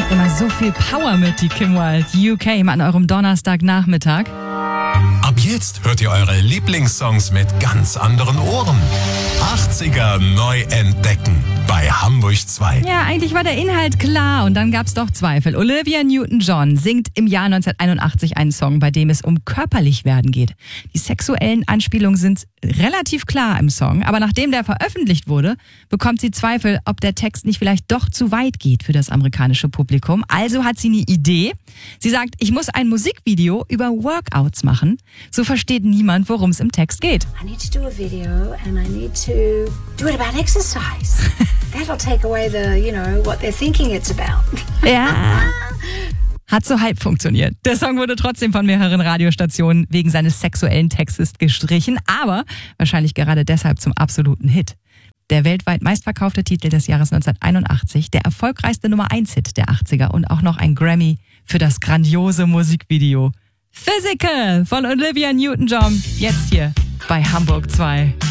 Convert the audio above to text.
Immer so viel Power mit, die Kim Wilde. UK an eurem Donnerstagnachmittag. Ab jetzt hört ihr eure Lieblingssongs mit ganz anderen Ohren. 80er neu entdecken bei Hamburg 2. Ja, eigentlich war der Inhalt klar und dann gab's doch Zweifel. Olivia Newton-John singt im Jahr 1981 einen Song, bei dem es um Körperlichwerden geht. Die sexuellen Anspielungen sind relativ klar im Song, aber nachdem der veröffentlicht wurde, bekommt sie Zweifel, ob der Text nicht vielleicht doch zu weit geht für das amerikanische Publikum. Also hat sie eine Idee. Sie sagt, ich muss ein Musikvideo über Workouts machen. So versteht niemand, worum es im Text geht. I need to do a video and I need to do it about exercise. That'll take away what they're thinking it's about. Ja. Hat so halb funktioniert. Der Song wurde trotzdem von mehreren Radiostationen wegen seines sexuellen Textes gestrichen, aber wahrscheinlich gerade deshalb zum absoluten Hit. Der weltweit meistverkaufte Titel des Jahres 1981, der erfolgreichste Nummer-1-Hit der 80er und auch noch ein Grammy für das grandiose Musikvideo. Physical von Olivia Newton-John, jetzt hier bei Hamburg 2.